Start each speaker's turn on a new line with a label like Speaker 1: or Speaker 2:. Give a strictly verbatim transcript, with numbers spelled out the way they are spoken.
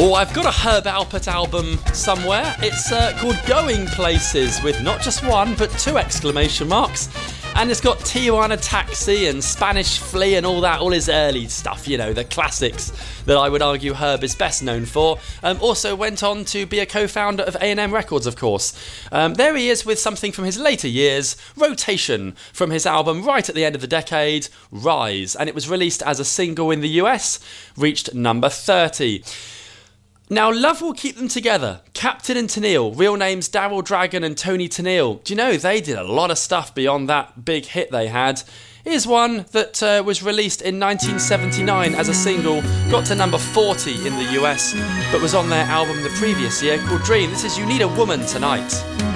Speaker 1: Oh, I've got a Herb Alpert album somewhere. It's uh, called Going Places, with not just one, but two exclamation marks. And it's got Tijuana Taxi and Spanish Flea and all that, all his early stuff, you know, the classics that I would argue Herb is best known for. Um, also went on to be a co-founder of A and M Records, of course. Um, there he is with something from his later years, Rotation, from his album right at the end of the decade, Rise. And it was released as a single in the U S, reached number thirty. Now, Love Will Keep Them Together, Captain and Tennille, real names Daryl Dragon and Tony Tennille. Do you know, they did a lot of stuff beyond that big hit they had. Here's one that uh, was released in nineteen seventy-nine as a single, got to number forty in the U S, but was on their album the previous year called Dream. This is You Need a Woman Tonight.